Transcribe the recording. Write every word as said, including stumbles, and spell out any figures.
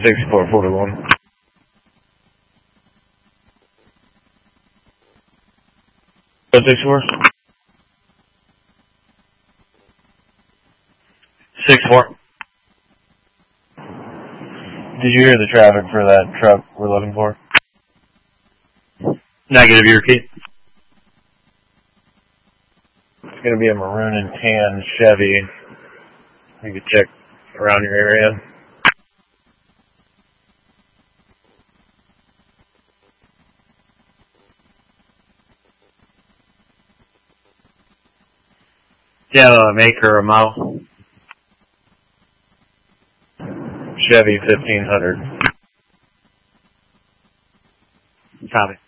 sixty-four forty-one. sixty-four? six four. Did you hear the traffic for that truck we're looking for? Negative, you repeat. It's going to be a maroon and tan Chevy. You could check around your area. Yeah, a make or a model? Chevy fifteen hundred. Copy.